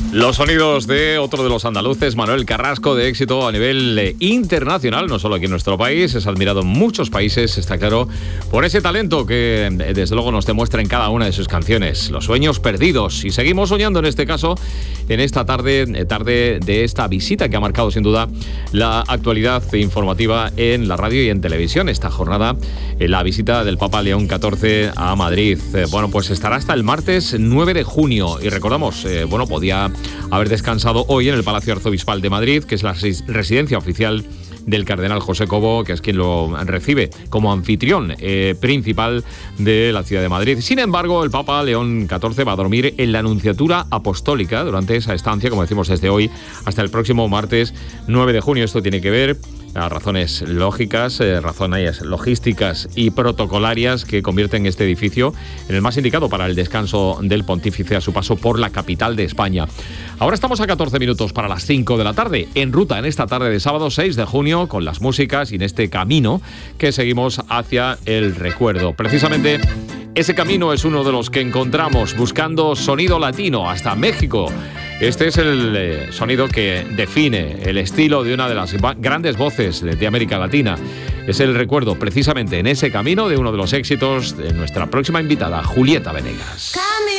Los sonidos de otro de los andaluces, Manuel Carrasco, de éxito a nivel internacional, no solo aquí en nuestro país, es admirado en muchos países, está claro, por ese talento que desde luego nos demuestra en cada una de sus canciones, los sueños perdidos. Y seguimos soñando en este caso, en esta tarde de esta visita que ha marcado sin duda la actualidad informativa en la radio y en televisión. Esta jornada, la visita del Papa León XIV a Madrid. Bueno, pues estará hasta el martes 9 de junio. Y recordamos, podía haber descansado hoy en el Palacio Arzobispal de Madrid, que es la residencia oficial del cardenal José Cobo, que es quien lo recibe como anfitrión principal de la ciudad de Madrid. Sin embargo, el Papa León XIV va a dormir en la Nunciatura Apostólica durante esa estancia, como decimos, desde hoy hasta el próximo martes 9 de junio. Esto tiene que ver a razones lógicas, razones logísticas y protocolarias que convierten este edificio en el más indicado para el descanso del pontífice a su paso por la capital de España. Ahora estamos a 14 minutos para las 5 de la tarde, en ruta en esta tarde de sábado 6 de junio con las músicas y en este camino que seguimos hacia el recuerdo. Precisamente ese camino es uno de los que encontramos buscando sonido latino hasta México. Este es el sonido que define el estilo de una de las grandes voces de América Latina. Es el recuerdo precisamente en ese camino de uno de los éxitos de nuestra próxima invitada, Julieta Venegas.